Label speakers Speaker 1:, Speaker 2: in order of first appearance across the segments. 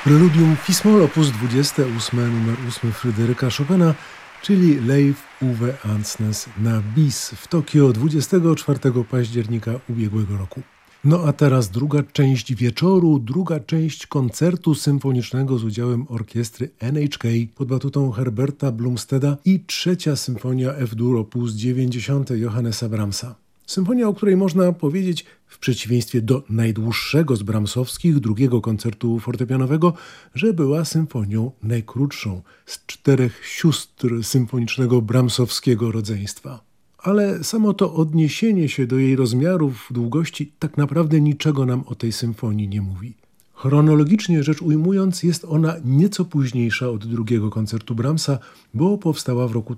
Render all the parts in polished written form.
Speaker 1: Preludium Fis-moll op. 28 numer 8 Fryderyka Chopina, czyli Leif Uwe Andsnes na bis w Tokio 24 października ubiegłego roku. No a teraz druga część wieczoru, druga część koncertu symfonicznego z udziałem orkiestry NHK pod batutą Herberta Blomsteeda i trzecia symfonia F-dur op. 90 Johannesa Brahmsa. Symfonia, o której można powiedzieć, w przeciwieństwie do najdłuższego z brahmsowskich drugiego koncertu fortepianowego, że była symfonią najkrótszą z 4 sióstr symfonicznego brahmsowskiego rodzeństwa. Ale samo to odniesienie się do jej rozmiarów, długości tak naprawdę niczego nam o tej symfonii nie mówi. Chronologicznie rzecz ujmując, jest ona nieco późniejsza od drugiego koncertu Brahmsa, bo powstała w roku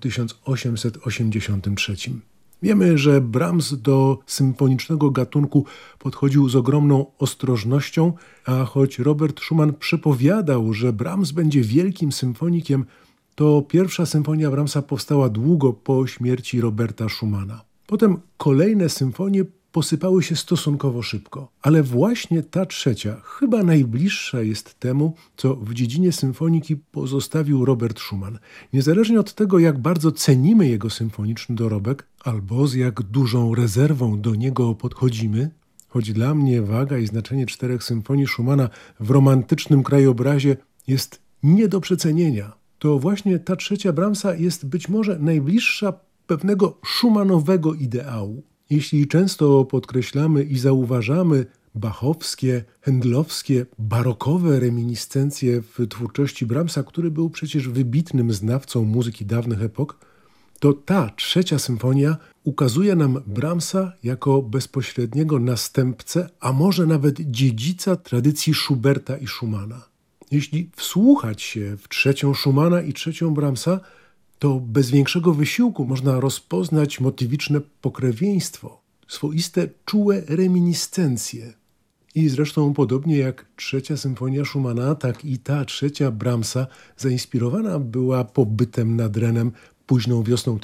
Speaker 1: 1883. Wiemy, że Brahms do symfonicznego gatunku podchodził z ogromną ostrożnością, a choć Robert Schumann przepowiadał, że Brahms będzie wielkim symfonikiem, to pierwsza symfonia Brahmsa powstała długo po śmierci Roberta Schumana. Potem kolejne symfonie posypały się stosunkowo szybko, ale właśnie ta trzecia, chyba najbliższa jest temu, co w dziedzinie symfoniki pozostawił Robert Schumann. Niezależnie od tego, jak bardzo cenimy jego symfoniczny dorobek, albo z jak dużą rezerwą do niego podchodzimy, choć dla mnie waga i znaczenie 4 symfonii Schumana w romantycznym krajobrazie jest nie do przecenienia, to właśnie ta trzecia Brahmsa jest być może najbliższa pewnego schumannowego ideału. Jeśli często podkreślamy i zauważamy bachowskie, händlowskie, barokowe reminiscencje w twórczości Brahmsa, który był przecież wybitnym znawcą muzyki dawnych epok, to ta trzecia symfonia ukazuje nam Brahmsa jako bezpośredniego następcę, a może nawet dziedzica tradycji Schuberta i Schumana. Jeśli wsłuchać się w trzecią Schumana i trzecią Brahmsa, to bez większego wysiłku można rozpoznać motywiczne pokrewieństwo, swoiste czułe reminiscencje. I zresztą podobnie jak trzecia symfonia Schumana, tak i ta trzecia Brahmsa zainspirowana była pobytem nad Renem późną wiosną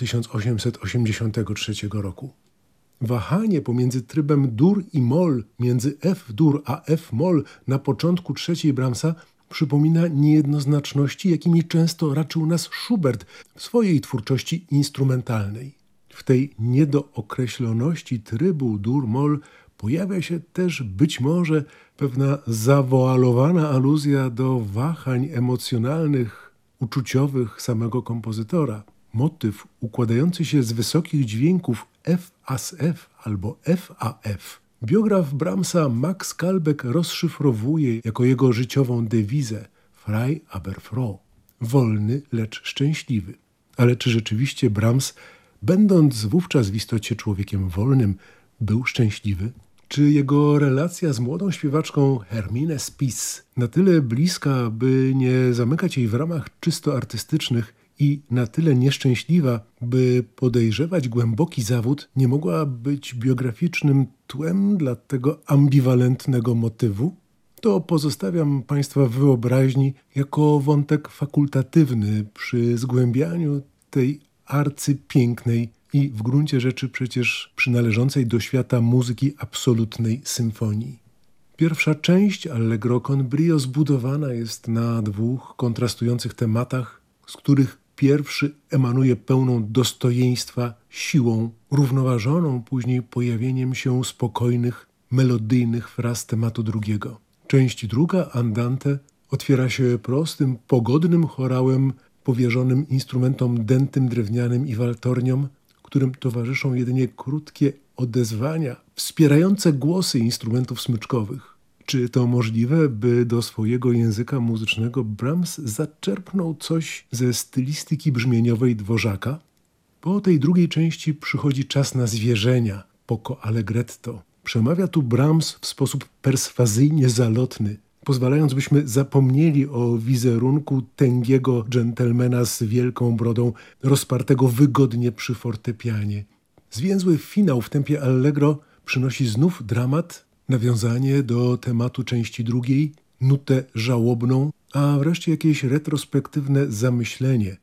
Speaker 1: 1883 roku. Wahanie pomiędzy trybem dur i moll, między F-dur a F-moll na początku trzeciej Brahmsa przypomina niejednoznaczności, jakimi często raczył nas Schubert w swojej twórczości instrumentalnej. W tej niedookreśloności trybu dur-moll pojawia się też być może pewna zawoalowana aluzja do wahań emocjonalnych, uczuciowych samego kompozytora. Motyw układający się z wysokich dźwięków F-as-F albo F-a-F. Biograf Brahmsa Max Kalbeck rozszyfrowuje jako jego życiową dewizę frei aber froh, wolny, lecz szczęśliwy. Ale czy rzeczywiście Brahms, będąc wówczas w istocie człowiekiem wolnym, był szczęśliwy? Czy jego relacja z młodą śpiewaczką Hermine Spies, na tyle bliska, by nie zamykać jej w ramach czysto artystycznych, i na tyle nieszczęśliwa, by podejrzewać głęboki zawód, nie mogła być biograficznym tłem dla tego ambiwalentnego motywu? To pozostawiam Państwa wyobraźni jako wątek fakultatywny przy zgłębianiu tej arcypięknej i w gruncie rzeczy przecież przynależącej do świata muzyki absolutnej symfonii. Pierwsza część Allegro con brio zbudowana jest na 2 kontrastujących tematach, z których pierwszy emanuje pełną dostojeństwa siłą, równoważoną później pojawieniem się spokojnych, melodyjnych fraz tematu drugiego. Część druga, Andante, otwiera się prostym, pogodnym chorałem powierzonym instrumentom dętym, drewnianym i waltorniom, którym towarzyszą jedynie krótkie odezwania, wspierające głosy instrumentów smyczkowych. Czy to możliwe, by do swojego języka muzycznego Brahms zaczerpnął coś ze stylistyki brzmieniowej Dworzaka? Po tej drugiej części przychodzi czas na zwierzenia, poco allegretto. Przemawia tu Brahms w sposób perswazyjnie zalotny, pozwalając, byśmy zapomnieli o wizerunku tęgiego dżentelmena z wielką brodą, rozpartego wygodnie przy fortepianie. Zwięzły finał w tempie allegro przynosi znów dramat, nawiązanie do tematu części drugiej, nutę żałobną, a wreszcie jakieś retrospektywne zamyślenie